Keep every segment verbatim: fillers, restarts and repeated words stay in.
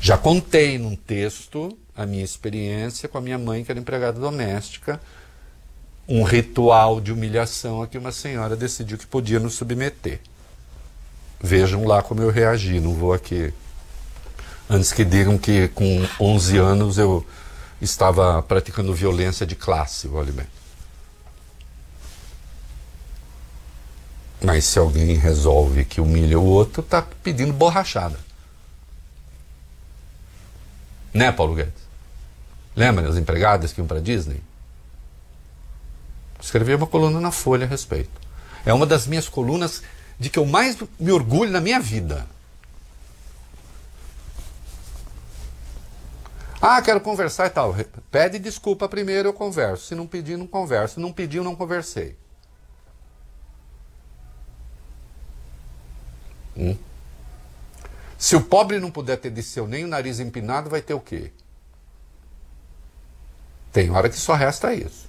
Já contei num texto a minha experiência com a minha mãe, que era empregada doméstica, um ritual de humilhação a que uma senhora decidiu que podia nos submeter. Vejam lá como eu reagi, não vou aqui... Antes que digam que com onze anos eu estava praticando violência de classe, olha bem. Mas se alguém resolve que humilha o outro, está pedindo borrachada. Né, Paulo Guedes? Lembra das empregadas que iam para Disney? Escrevi uma coluna na Folha a respeito. É uma das minhas colunas de que eu mais me orgulho na minha vida. Ah, quero conversar e tal. Pede desculpa primeiro, eu converso. Se não pedir, não converso. Se não pediu, não conversei. Hum? Se o pobre não puder ter de seu nem o nariz empinado, vai ter o quê? Tem hora que só resta isso.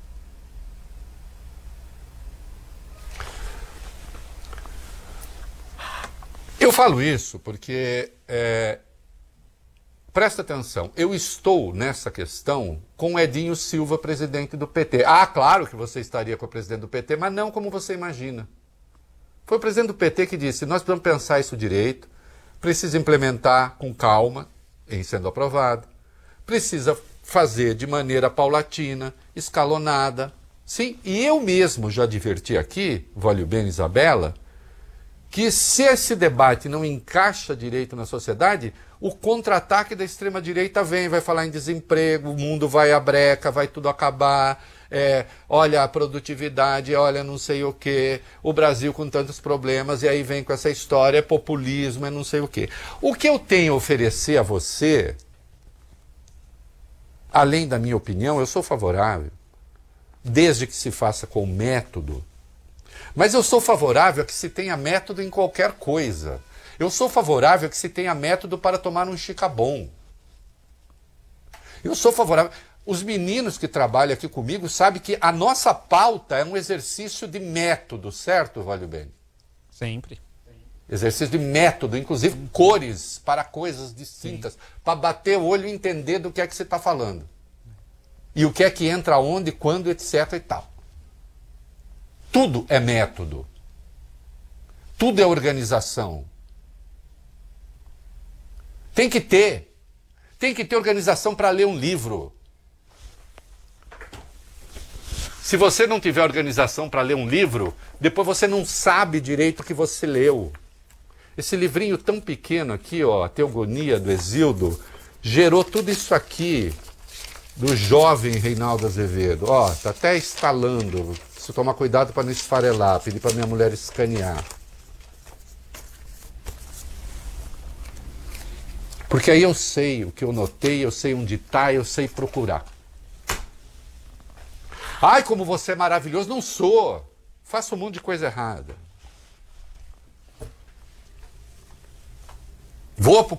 Eu falo isso porque... É, presta atenção, eu estou nessa questão com Edinho Silva, presidente do P T. Ah, claro que você estaria com o presidente do P T, mas não como você imagina. Foi o presidente do P T que disse, nós precisamos pensar isso direito, precisa implementar com calma, em sendo aprovado, precisa fazer de maneira paulatina, escalonada. Sim, e eu mesmo já adverti aqui, vale bem Isabela, que se esse debate não encaixa direito na sociedade, o contra-ataque da extrema-direita vem, vai falar em desemprego, o mundo vai à breca, vai tudo acabar, é, olha a produtividade, olha não sei o quê, o Brasil com tantos problemas, e aí vem com essa história, é populismo, é não sei o quê. O que eu tenho a oferecer a você, além da minha opinião, eu sou favorável, desde que se faça com método, mas eu sou favorável a que se tenha método em qualquer coisa. Eu sou favorável a que se tenha método para tomar um chicabom. Eu sou favorável... Os meninos que trabalham aqui comigo sabem que a nossa pauta é um exercício de método, certo, Valio Bene? Sempre. Exercício de método, inclusive cores para coisas distintas, para bater o olho e entender do que é que você está falando. E o que é que entra onde, quando, etc e tal. Tudo é método. Tudo é organização. Tem que ter. Tem que ter organização para ler um livro. Se você não tiver organização para ler um livro, depois você não sabe direito o que você leu. Esse livrinho tão pequeno aqui, ó, a Teogonia do Exildo, gerou tudo isso aqui do jovem Reinaldo Azevedo. Ó, tá até estalando. Preciso tomar cuidado para não esfarelar, pedir para minha mulher escanear. Porque aí eu sei o que eu notei, eu sei onde está, eu sei procurar. Ai, como você é maravilhoso. Não sou. Faço um monte de coisa errada. Vou